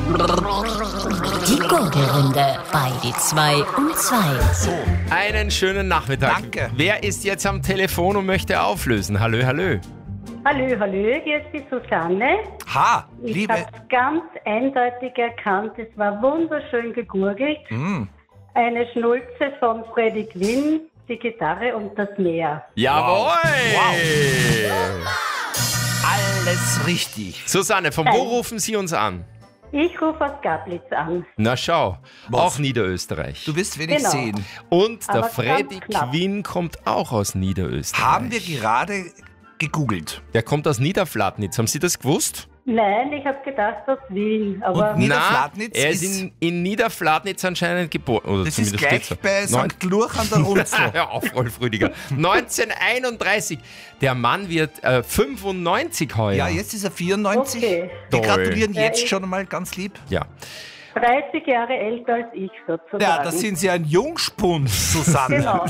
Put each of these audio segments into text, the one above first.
Die Gurgelrunde bei die 2 und 2. Einen schönen Nachmittag. Danke. Wer ist jetzt am Telefon und möchte auflösen? Hallo, hallo. Hallo, hier ist die Susanne. Ha, Ich liebe. habe es ganz eindeutig erkannt. Es war wunderschön gegurgelt. Eine Schnulze von Freddie Quinn, die Gitarre und das Meer. Jawohl! Alles richtig. Susanne, von wo rufen Sie uns an? Ich rufe aus Gablitz an. Na schau, Was? auch Niederösterreich. Du wirst wenig Genau. sehen. Und der Aber ganz Freddie knapp. Quinn kommt auch aus Niederösterreich. Haben wir gerade gegoogelt. Der kommt aus Niederflatnitz. Haben Sie das gewusst? Nein, ich habe gedacht aus Wien. Aber Und Niederflatnitz er ist ist- in Niederflatnitz anscheinend geboren. Oder Das ist zumindest gleich steht's bei da. St. Luch an der Runzel. Hör auf, Rolf Rüdiger. 1931. Der Mann wird 95 heuer. Ja, jetzt ist er 94. Okay. Wir Toll. gratulieren jetzt ich- schon einmal ganz lieb. Ja. 30 Jahre älter als ich sozusagen. Ja, da sind Sie ein Jungspund, Susanne. Genau.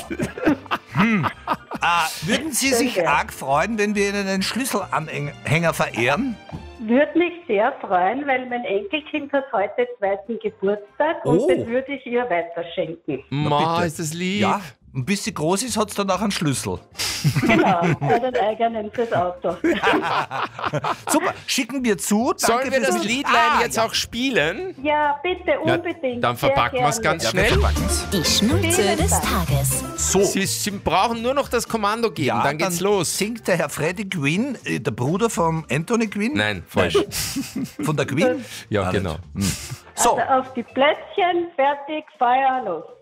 Würden Sie sich Danke. arg freuen, wenn wir Ihnen einen Schlüsselanhänger verehren? Würde mich sehr freuen, weil mein Enkelkind hat heute 2. Geburtstag und Oh. den würde ich ihr weiterschenken. Ma, bitte. ist das lieb. Ja, und bis sie groß ist, hat es dann auch einen Schlüssel. Genau, einen eigenen fürs Auto. Super, schicken wir zu. Sollen Danke wir das fürs- Liedlein jetzt ja. auch spielen? Ja, bitte, Ja, unbedingt. dann sehr verpacken wir es gerne. ganz Ja, wir schnell. verpacken's. Die Schnulze Vielen des Dank. Tages. So. Sie brauchen nur noch das Kommando geben, Ja, dann geht's los. Singt der Herr Freddie Quinn, der Bruder von Anthony Quinn? Nein, falsch. Von der Queen? Ja, Ah, genau. So, Also auf die Plätzchen, fertig, Feuer, los.